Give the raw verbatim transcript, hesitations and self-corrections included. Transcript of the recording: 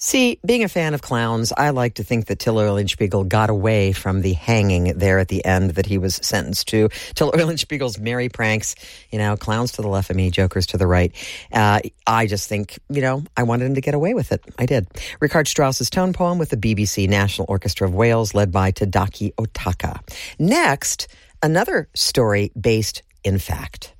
See, being a fan of clowns, I like to think that Till Eulenspiegel got away from the hanging there at the end that he was sentenced to. Till Eulenspiegel's merry pranks, you know, clowns to the left of me, jokers to the right. Uh, I just think, you know, I wanted him to get away with it. I did. Richard Strauss's tone poem with the B B C National Orchestra of Wales, led by Tadaki Otaka. Next, another story based in fact.